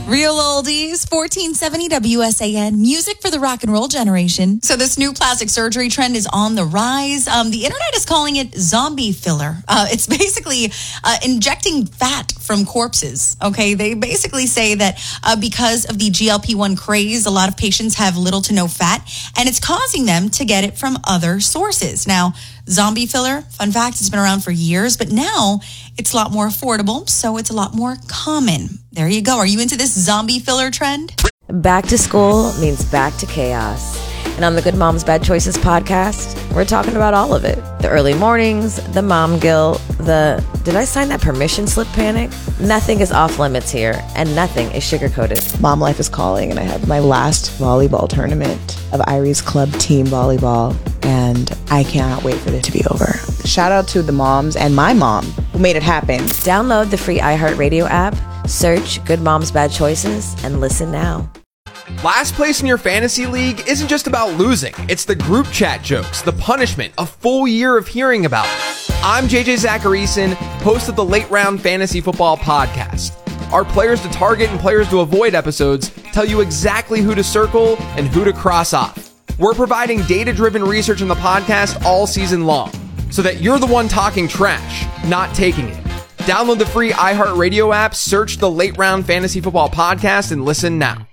Real oldies, 1470 WSAN, music for the rock and roll generation. So this new plastic surgery trend is on the rise. The internet is calling it zombie filler. It's basically injecting fat from corpses. Okay, they basically say that because of the GLP-1 craze, a lot of patients have little to no fat, and it's causing them to get it from other sources. Now, zombie filler, fun fact, it's been around for years, but now it's a lot more affordable, so it's a lot more common. There you go. Are you into this zombie filler trend? Back to school means back to chaos. And on the Good Moms Bad Choices podcast, we're talking about all of it. The early mornings, the mom guilt, the did I sign that permission slip panic? Nothing is off limits here, and nothing is sugar-coated. Mom life is calling, and I have my last volleyball tournament of Irie's Club team volleyball, and I cannot wait for it to be over. Shout out to the moms and my mom who made it happen. Download the free iHeartRadio app, search Good Moms Bad Choices, and listen now. Last place in your fantasy league isn't just about losing. It's the group chat jokes, the punishment, a full year of hearing about it. I'm JJ Zacharyson, host of the Late Round Fantasy Football Podcast. Our players to target and players to avoid episodes tell you exactly who to circle and who to cross off. We're providing data-driven research in the podcast all season long, so that you're the one talking trash, not taking it. Download the free iHeartRadio app, search the Late Round Fantasy Football Podcast, and listen now.